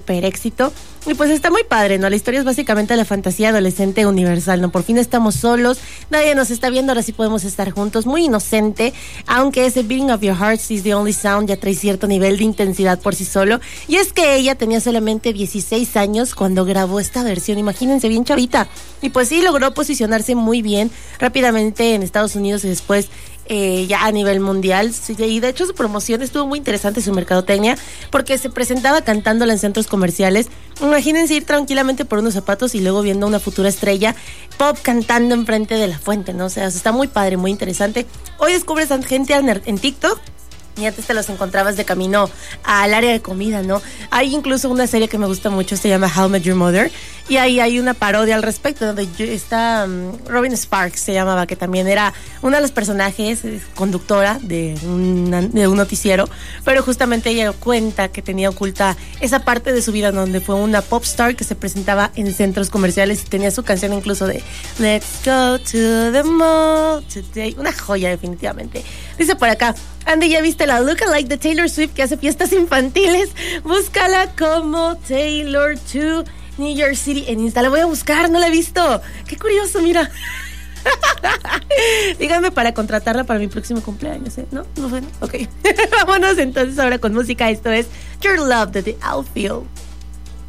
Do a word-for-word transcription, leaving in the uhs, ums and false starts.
super éxito. Y pues está muy padre, ¿no? La historia es básicamente la fantasía adolescente universal, ¿no? Por fin estamos solos, nadie nos está viendo, ahora sí podemos estar juntos. Muy inocente, aunque ese Beating of Your Heart is the Only Sound ya trae cierto nivel de intensidad por sí solo. Y es que ella tenía solamente dieciséis años cuando grabó esta versión, imagínense, bien chavita. Y pues sí, logró posicionarse muy bien rápidamente en Estados Unidos y después Eh, ya a nivel mundial, sí, y de hecho su promoción estuvo muy interesante, su mercadotecnia, porque se presentaba cantándola en centros comerciales. Imagínense ir tranquilamente por unos zapatos y luego viendo a una futura estrella pop cantando enfrente de la fuente, ¿no? O sea, está muy padre, muy interesante. Hoy descubres a gente en, en TikTok y antes te los encontrabas de camino al área de comida, ¿no? Hay incluso una serie que me gusta mucho, se llama How I Met Your Mother, y ahí hay una parodia al respecto, donde está um, Robin Sparks, se llamaba, que también era una de los personajes, eh, conductora de, una, de un noticiero, pero justamente ella cuenta que tenía oculta esa parte de su vida donde fue una pop star que se presentaba en centros comerciales y tenía su canción incluso de Let's go to the mall today, una joya definitivamente. Dice por acá, Andy, ¿ya viste la lookalike de Taylor Swift que hace fiestas infantiles? Búscala como Taylor to New York City en Insta. La voy a buscar, no la he visto. Qué curioso, mira. Díganme para contratarla para mi próximo cumpleaños, ¿eh? ¿No? ¿No fue? Ok. Vámonos entonces ahora con música. Esto es Your Love de The Outfield.